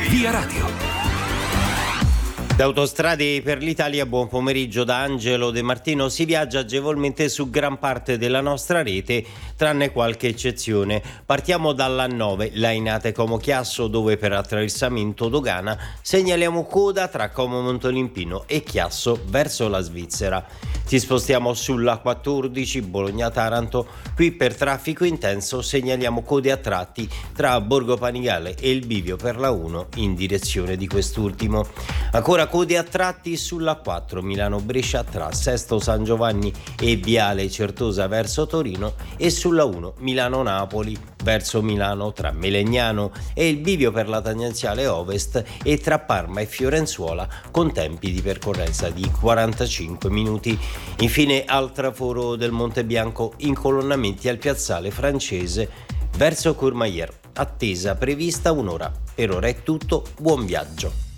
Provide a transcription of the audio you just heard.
Via Radio. Da Autostrade per l'Italia, buon pomeriggio da Angelo De Martino. Si viaggia agevolmente su gran parte della nostra rete, tranne qualche eccezione. Partiamo dalla 9, Lainate Como Chiasso, dove per attraversamento dogana segnaliamo coda tra Como Montolimpino e Chiasso verso la Svizzera. Ci spostiamo sulla 14, Bologna-Taranto. Qui per traffico intenso segnaliamo code a tratti tra Borgo Panigale e il bivio per la 1 in direzione di quest'ultimo. Ancora code a tratti sulla 4 Milano-Brescia tra Sesto San Giovanni e Viale Certosa verso Torino, e sulla 1 Milano-Napoli verso Milano tra Melegnano e il bivio per la tangenziale ovest, e tra Parma e Fiorenzuola con tempi di percorrenza di 45 minuti. Infine al traforo del Monte Bianco, incolonnamenti al piazzale Francese verso Courmayeur, attesa prevista un'ora. Per ora è tutto, buon viaggio.